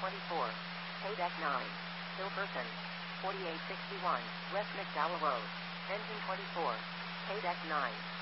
24. Paydeck 9. Hilperson. 4861, West McDowell Road. Engine 24. Paydeck 9.